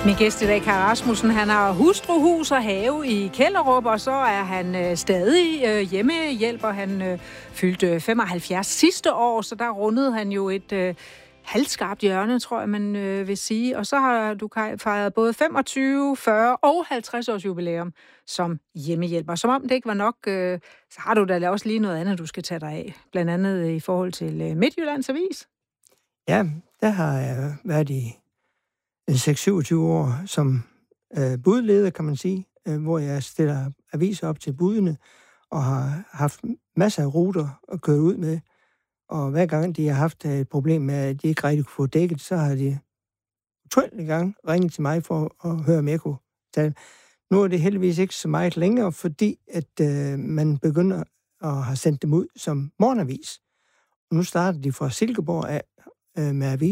Min gæst i dag, Kai Rasmussen, han har hustru, hus og have i Kjellerup, og så er han stadig hjemmehjælper. Han fyldte 75 sidste år, så der rundede han jo et halvskarpt hjørne, tror jeg, man vil sige. Og så har du, Kai, fejret både 25, 40 og 50 års jubilæum som hjemmehjælper. Som om det ikke var nok, så har du da også lige noget andet, du skal tage dig af. Blandt andet i forhold til Midtjyllands Avis. Ja, der har jeg været i 6-27 år som budleder, kan man sige, hvor jeg stiller aviser op til budene, og har haft masser af ruter at køre ud med. Og hver gang de har haft et problem med, at de ikke rigtig kunne få dækket, så har de utrolig gang ringet til mig for at høre, om jeg kunne tage. Nu er det heldigvis ikke så meget længere, fordi at man begynder at have sendt dem ud som morgenavis. Og nu starter de fra Silkeborg af med avis.